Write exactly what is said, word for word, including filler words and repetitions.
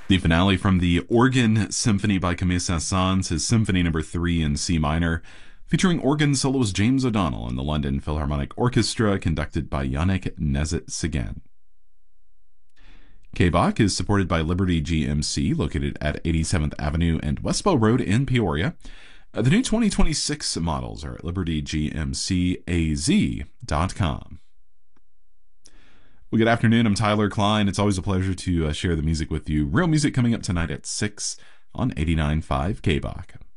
The finale from the Organ Symphony by Camille Saint-Saëns, his Symphony Number Three in C minor, featuring organ soloist James O'Donnell and the London Philharmonic Orchestra, conducted by Yannick Nézet-Séguin. K-Bach is supported by Liberty G M C, located at eighty-seventh Avenue and Westbow Road in Peoria. Uh, the new twenty twenty-six models are at liberty g m c a z dot com. Well, good afternoon. I'm Tyler Klein. It's always a pleasure to uh, share the music with you. Real music coming up tonight at six on eighty-nine point five K-Bach.